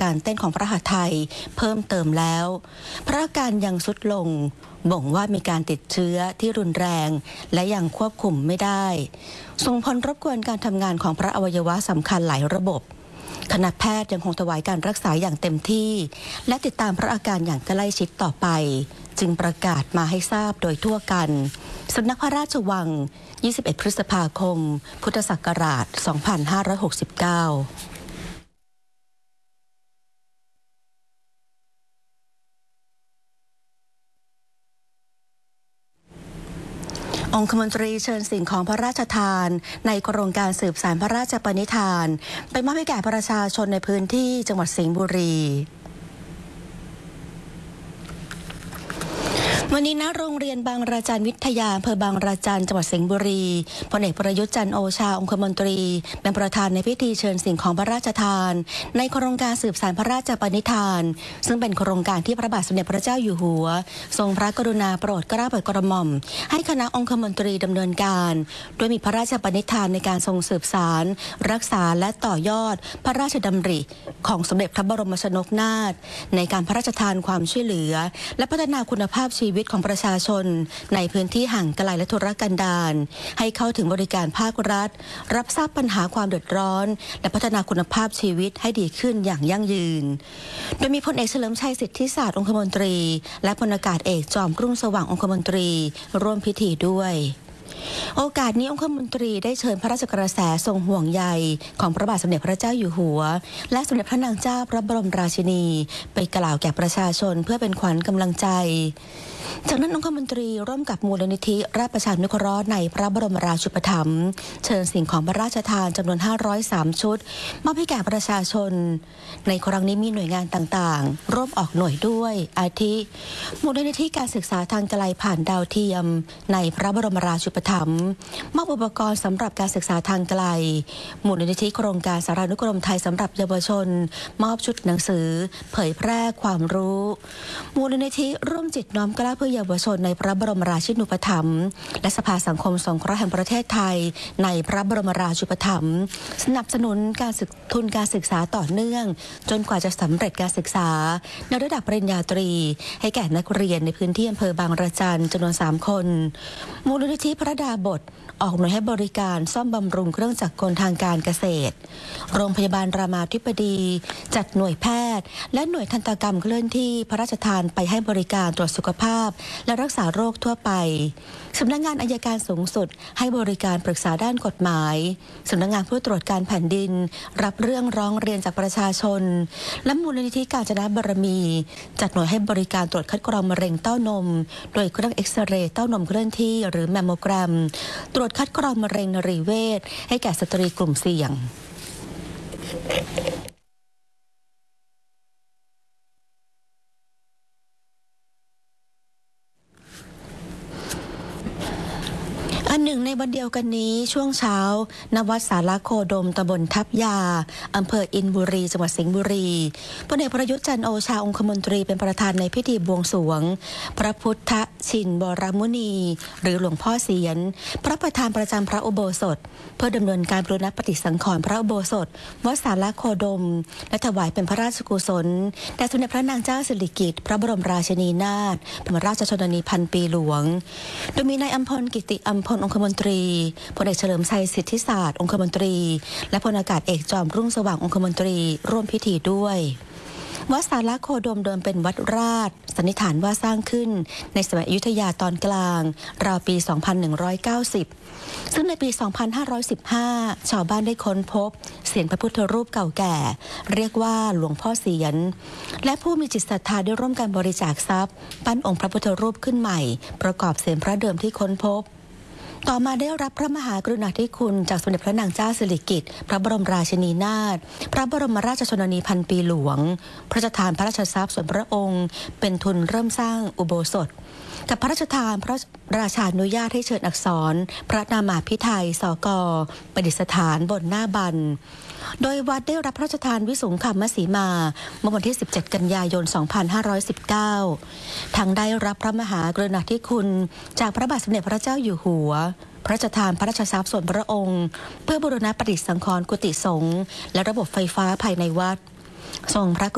การเต้นของพระหัตถ์ไทยเพิ่มเติมแล้วพระอาการยังทรุดลงบ่งว่ามีการติดเชื้อที่รุนแรงและยังควบคุมไม่ได้ส่งผลรบกวนการทำงานของพระอวัยวะสำคัญหลายระบบคณะแพทย์ยังคงถวายการรักษาอย่างเต็มที่และติดตามพระอาการอย่างใกล้ชิดต่อไปจึงประกาศมาให้ทราบโดยทั่วกันสำนักพระราชวัง 21 พฤษภาคม พุทธศักราช 2569องคมนตรีเชิญสิ่งของพระราชทานในโครงการสืบสานพระราชปณิธานไปมอบให้แก่ประชาชนในพื้นที่จังหวัดสิงห์บุรีวันนี้ณโรงเรียนบางระจันวิทยาอำเภอบางระจันจังหวัดสิงห์บุรีพลเอกประยุทธ์จันทร์โอชาองคมนตรีเป็นประธานในพิธีเชิญสิ่งของพระราชทานในโครงการสืบสานพระราชปณิธานซึ่งเป็นโครงการที่พระบาทสมเด็จพระเจ้าอยู่หัวทรงพระกรุณาโปรดเกล้าโปรดกระหม่อมให้คณะองคมนตรีดำเนินการโดยมีพระราชปณิธานในการทรงสืบสานรักษาและต่อยอดพระราชดำริของสมเด็จพระบรมชนกนาถในการพระราชทานความช่วยเหลือและพัฒนาคุณภาพชีวิตของประชาชนในพื้นที่ห่างไกลและทุรกันดารให้เข้าถึงบริการภาครัฐรับทราบปัญหาความเดือดร้อนและพัฒนาคุณภาพชีวิตให้ดีขึ้นอย่างยั่งยืนโดยมีพลเอกเฉลิมชัยสิทธิศาสตร์องคมนตรีและพลอากาศเอกจอมรุ่งสว่างองคมนตรีร่วมพิธีด้วยโอกาสนี้องคมนตรีได้เชิญพระราชกระแสทรงห่วงใยของพระบาทสมเด็จพระเจ้าอยู่หัวและสมเด็จพระนางเจ้าพระบรมราชินีไปกล่าวแก่ประชาชนเพื่อเป็นขวัญกำลังใจจากนั้นองคมนตรีร่วมกับมูลนิธิราชประชานุเคราะห์ในพระบรมราชูปถัมภ์เชิญสิ่งของพระราชทานจำนวน503ชุดมอบให้แก่ประชาชนในครั้งนี้มีหน่วยงานต่างๆร่วมออกหน่วยด้วยอาทิมูลนิธิการศึกษาทางไกลผ่านดาวเทียมในพระบรมราชูปถัมภ์มอบอุปกรณ์สำหรับการศึกษาทางไกลมูลนิธิโครงการสารานุกรมไทยสำหรับเยาวชนมอบชุดหนังสือเผยแพร่ความรู้มูลนิธิร่วมจิตน้อมเกล้าเพื่อเยาวชนในพระบรมราชินูปถัมภ์และสภาสังคมสงเคราะห์แห่งประเทศไทยในพระบรมราชูปถัมภ์สนับสนุนทุนการศึกษาต่อเนื่องจนกว่าจะสำเร็จการศึกษาในระดับปริญญาตรีให้แก่นักเรียนในพื้นที่อำเภอบางระจันจำนวน3คนมูลนิธิพระดาบทออกหน่วยให้บริการซ่อมบำรุงเครื่องจักรกลทางการเกษตรโรงพยาบาลรามาธิบดีจัดหน่วยแพทย์และหน่วยทันตกรรมเคลื่อนที่พระราชทานไปให้บริการตรวจสุขภาพและรักษาโรคทั่วไปสำนักงานอัยการสูงสุดให้บริการปรึกษาด้านกฎหมายสำนักงานผู้ตรวจการแผ่นดินรับเรื่องร้องเรียนจากประชาชนและมูลนิธิกาญจนบารมีจัดหน่วยให้บริการตรวจคัดกรองมะเร็งเต้านมโดยเครื่องเอ็กซเรย์เต้านมเคลื่อนที่หรือแมมโมแกรมตรวจคัดกรองมะเร็งนรีเวชให้แก่สตรีกลุ่มเสี่ยงอันหนึ่งในวันเดียวกันนี้ช่วงเช้าณวัดสาราโคดมตำบลทับยาอำเภออินบุรีจังหวัดสิงห์บุรีพลเอกประยุทธ์จันทร์โอชาองคมนตรีเป็นประธานในพิธีบวงสรวงพระพุทธชินบรมุนีหรือหลวงพ่อเสียนพระประธานประจำพระอุโบสถเพื่อดำเนินการบูรณปฏิสังขรณ์พระอุโบสถวัดสาราโคดมและถวายเป็นพระราชกุศลแด่สมเด็จพระนางเจ้าสิริกิติ์พระบรมราชินีนาถบรมราชชนนีพันปีหลวงโดยมีนายอัมพลกิติอัมพลองคมนตรีพลเอกเฉลิมชัยสิทธิศาสตร์องคมนตรีและพลอากาศเอกจอมรุ่งสว่างองคมนตรีร่วมพิธีด้วยวัดสาราโคดมเดิมเป็นวัดราชสันนิษฐานว่าสร้างขึ้นในสมัยอยุธยาตอนกลางราวปี 2190 ซึ่งในปี 2515 ชาวบ้านได้ค้นพบเสียนพระพุทธรูปเก่าแก่เรียกว่าหลวงพ่อเสียนและผู้มีจิตศรัทธาได้ร่วมกันบริจาคทรัพย์ปั้นองค์พระพุทธรูปขึ้นใหม่ประกอบเสียนพระเดิมที่ค้นพบต่อมาได้รับพระมหากรุณาธิคุณจากสมเด็จพระนางเจ้าสิริกิติ์พระบรมราชินีนาถพระบรมราชชนนีพันปีหลวงพระราชทานพระราชทรัพย์ส่วนพระองค์เป็นทุนเริ่มสร้างอุโบสถกับพระราชทานพระราชานุญาตให้เชิญอักษรพระนามาภิไธยสก.ประดิษฐานบนหน้าบันโดยวัดได้รับพระราชทานวิสุงคัมมสีมาเมื่อวันที่ 17 กันยายน 2519 ทั้งได้รับพระมหากรุณาธิคุณจากพระบาทสมเด็จพระเจ้าอยู่หัวพระราชทานพระราชทรัพย์ส่วนพระองค์เพื่อบูรณะปฏิสังขรณ์กุฏิสงฆ์และระบบไฟฟ้าภายในวัดทรงพระ